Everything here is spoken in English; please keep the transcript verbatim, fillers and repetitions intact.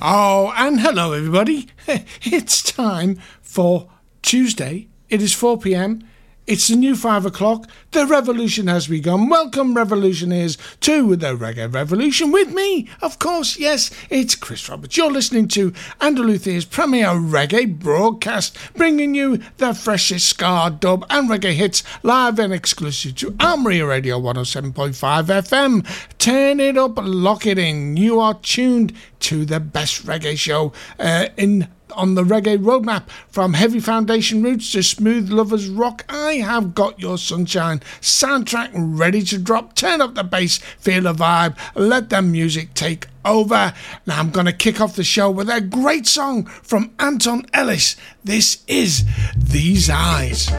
Oh, and hello everybody. It's time for Tuesday. It is four p.m. It's the new five o'clock. The revolution has begun. Welcome, revolutionaries, to the Reggae Revolution with me, of course. Yes, it's Chris Roberts. You're listening to Andalusia's premier reggae broadcast, bringing you the freshest ska, dub and reggae hits live and exclusive to Almeria Radio one oh seven point five F M. Turn it up, lock it in. You are tuned to the best reggae show uh, in on the reggae roadmap. From heavy foundation roots to smooth lovers rock, I have got your sunshine soundtrack ready to drop. Turn up the bass, feel the vibe, let the music take over. Now I'm going to kick off the show with a great song from Anton Ellis. This is These Eyes.